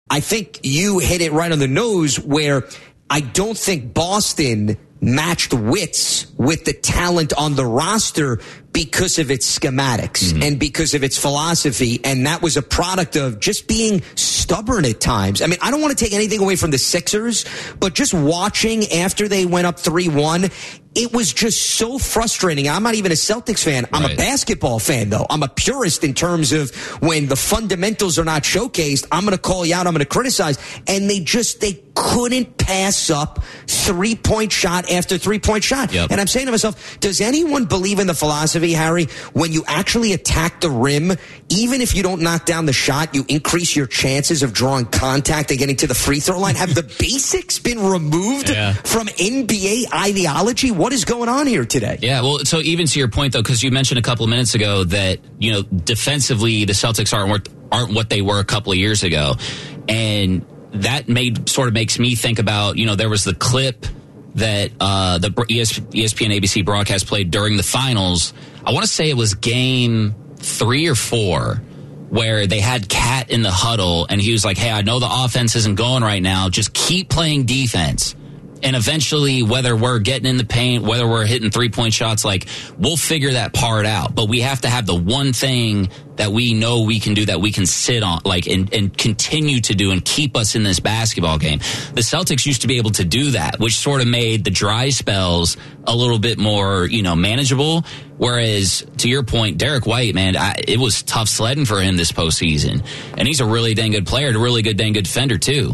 I think you hit it right on the nose where I don't think Boston matched wits with the talent on the roster because of its schematics and because of its philosophy. And that was a product of just being stubborn at times. I mean, I don't want to take anything away from the Sixers, but just watching after they went up 3-1, it was just so frustrating. I'm not even a Celtics fan. I'm a basketball fan, though. I'm a purist in terms of when the fundamentals are not showcased, I'm going to call you out, I'm going to criticize. And they couldn't pass up three-point shot after three-point shot. Yep. And I'm saying to myself, does anyone believe in the philosophy, Harry, when you actually attack the rim, even if you don't knock down the shot, you increase your chances of drawing contact and getting to the free throw line? Have the basics been removed from NBA ideology? What is going on here today? Yeah, well, so even to your point, though, because you mentioned a couple of minutes ago that, you know, defensively, the Celtics aren't what they were a couple of years ago. And that makes me think about, you know, there was the clip that the ESPN ABC broadcast played during the finals. I want to say it was game 3 or 4 where they had Cat in the huddle and he was like, hey, I know the offense isn't going right now. Just keep playing defense. And eventually, whether we're getting in the paint, whether we're hitting three-point shots, like, we'll figure that part out. But we have to have the one thing that we know we can do, that we can sit on, like, and continue to do and keep us in this basketball game. The Celtics used to be able to do that, which sort of made the dry spells a little bit more, you know, manageable. Whereas, to your point, Derek White, man, it was tough sledding for him this postseason. And he's a really dang good player, and a really dang good defender, too.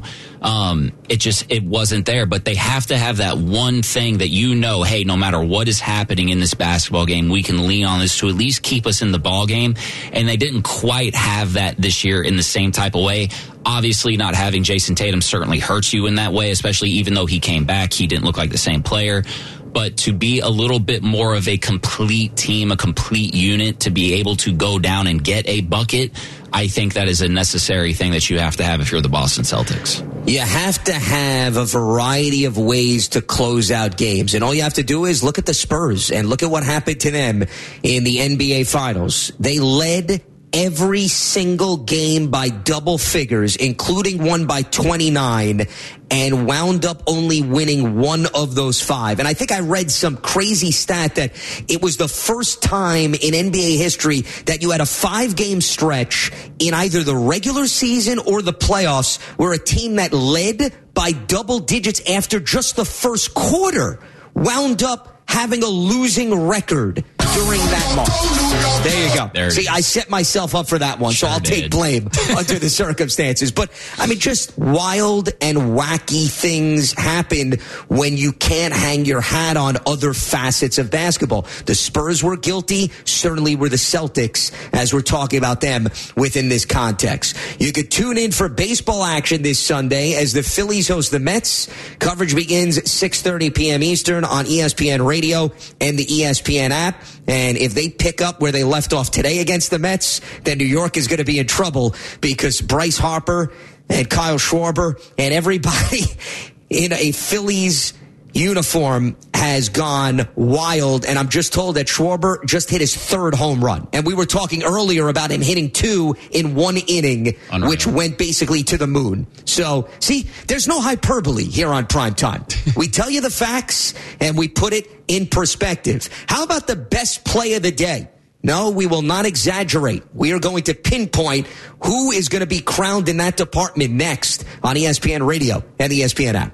It wasn't there. But they have to have that one thing that, you know, hey, no matter what is happening in this basketball game, we can lean on this to at least keep us in the ball game. And they didn't quite have that this year in the same type of way. Obviously, not having Jason Tatum certainly hurts you in that way, especially even though he came back, he didn't look like the same player. But to be a little bit more of a complete team, a complete unit, to be able to go down and get a bucket, I think that is a necessary thing that you have to have if you're the Boston Celtics. You have to have a variety of ways to close out games. And all you have to do is look at the Spurs and look at what happened to them in the NBA Finals. They led every single game by double figures, including one by 29, and wound up only winning one of those 5. And I think I read some crazy stat that it was the first time in NBA history that you had a 5-game stretch in either the regular season or the playoffs where a team that led by double digits after just the first quarter wound up having a losing record during that mark. There you go. See, I set myself up for that one, so I'll take blame under the circumstances. But, I mean, just wild and wacky things happen when you can't hang your hat on other facets of basketball. The Spurs were guilty, certainly were the Celtics, as we're talking about them within this context. You could tune in for baseball action this Sunday as the Phillies host the Mets. Coverage begins at 6:30 p.m. Eastern on ESPN Radio and the ESPN app. And if they pick up where they left off today against the Mets, then New York is going to be in trouble because Bryce Harper and Kyle Schwarber and everybody in a Phillies uniform has gone wild. And I'm just told that Schwarber just hit his 3rd home run. And we were talking earlier about him hitting 2 in 1 inning, Unreal. Which went basically to the moon. So, see, there's no hyperbole here on Prime Time. We tell you the facts and we put it in perspective. How about the best play of the day? No, we will not exaggerate. We are going to pinpoint who is going to be crowned in that department next on ESPN Radio and the ESPN app.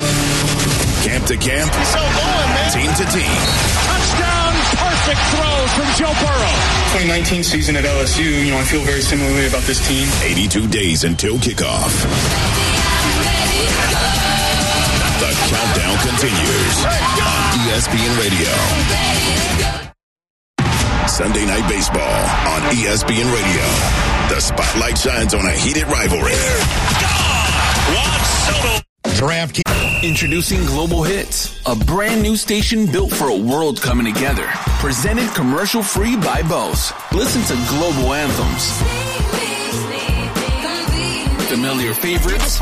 Camp to camp, so going, man. Team to team. Touchdown, perfect throw from Joe Burrow. 2019 season at LSU, I feel very similarly about this team. 82 days until kickoff. The countdown continues on ESPN Radio. Sunday Night Baseball on ESPN Radio. The spotlight shines on a heated rivalry. Juan Soto. Draft. Introducing Global Hits, a brand new station built for a world coming together. Presented commercial-free by Bose. Listen to global anthems, familiar favorites,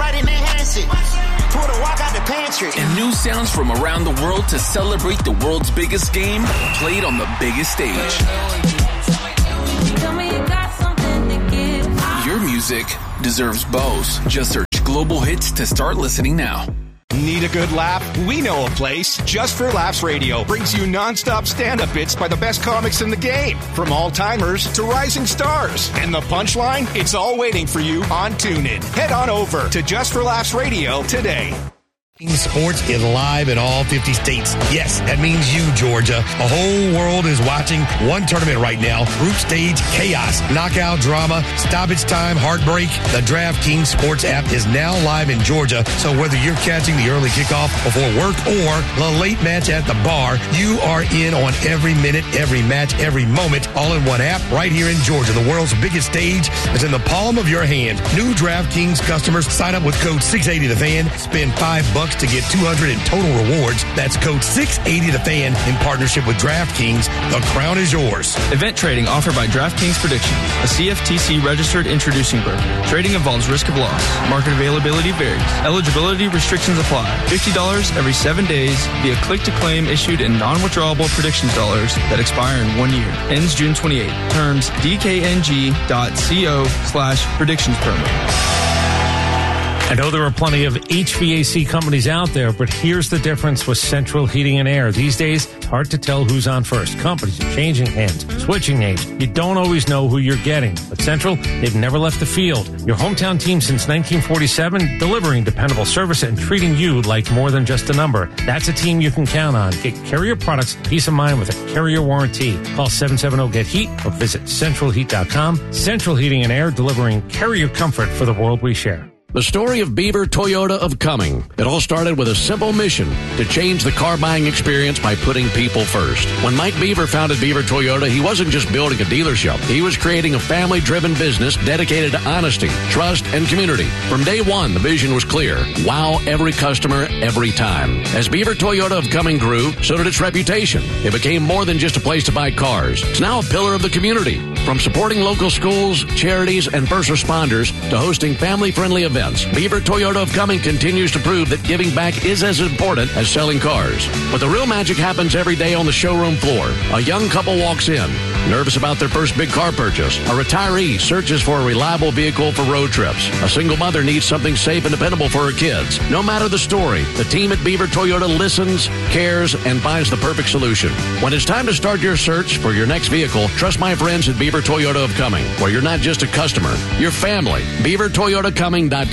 and new sounds from around the world to celebrate the world's biggest game played on the biggest stage. Your music, deserves Bose. Just search Global Hits to start listening now. Need a good laugh? We know a place. Just for Laughs Radio brings you nonstop stand-up bits by the best comics in the game, from all-timers to rising stars. And the punchline? It's all waiting for you on TuneIn. Head on over to Just for Laughs Radio today. Sports is live in all 50 states. Yes, that means you, Georgia. The whole world is watching one tournament right now. Group stage chaos, knockout drama, stoppage time, heartbreak. The DraftKings Sports app is now live in Georgia. So whether you're catching the early kickoff before work or the late match at the bar, you are in on every minute, every match, every moment, all in one app right here in Georgia. The world's biggest stage is in the palm of your hand. New DraftKings customers sign up with code 680TheFan. Spend $5 to get $200 in total rewards. That's code 680TheFan in partnership with DraftKings. The crown is yours. Event trading offered by DraftKings Prediction, a CFTC registered introducing broker. Trading involves risk of loss. Market availability varies. Eligibility restrictions apply. $50 every 7 days via click-to-claim issued in non-withdrawable predictions dollars that expire in 1 year. Ends June 28. Terms dkng.co/predictions permit. I know there are plenty of HVAC companies out there, but here's the difference with Central Heating and Air. These days, it's hard to tell who's on first. Companies are changing hands, switching names. You don't always know who you're getting. But Central, they've never left the field. Your hometown team since 1947, delivering dependable service and treating you like more than just a number. That's a team you can count on. Get Carrier products, peace of mind with a Carrier warranty. Call 770-GET-HEAT or visit centralheat.com. Central Heating and Air, delivering Carrier comfort for the world we share. The story of Beaver Toyota of Cumming. It all started with a simple mission to change the car buying experience by putting people first. When Mike Beaver founded Beaver Toyota, he wasn't just building a dealership. He was creating a family-driven business dedicated to honesty, trust, and community. From day one, the vision was clear. Wow every customer, every time. As Beaver Toyota of Cumming grew, so did its reputation. It became more than just a place to buy cars. It's now a pillar of the community. From supporting local schools, charities, and first responders to hosting family-friendly events, Beaver Toyota of Cumming continues to prove that giving back is as important as selling cars. But the real magic happens every day on the showroom floor. A young couple walks in, nervous about their first big car purchase. A retiree searches for a reliable vehicle for road trips. A single mother needs something safe and dependable for her kids. No matter the story, the team at Beaver Toyota listens, cares, and finds the perfect solution. When it's time to start your search for your next vehicle, trust my friends at Beaver Toyota of Cumming, where you're not just a customer, you're family. BeaverToyotaCumming.com.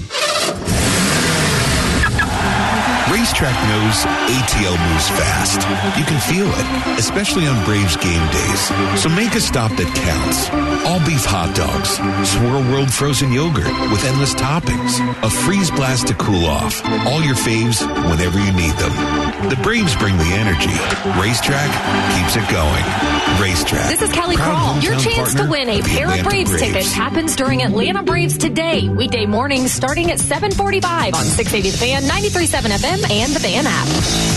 Racetrack knows ATL moves fast. You can feel it, especially on Braves game days. So make a stop that counts. All beef hot dogs, Swirl World frozen yogurt with endless toppings, a freeze blast to cool off. All your faves whenever you need them. The Braves bring the energy. Racetrack keeps it going. Racetrack. This is Kelly Crawl. Your chance to win a pair of Braves tickets happens during Atlanta Braves Today. Weekday mornings starting at 7:45 on 680 The Fan, 93.7 FM, and the Fan app.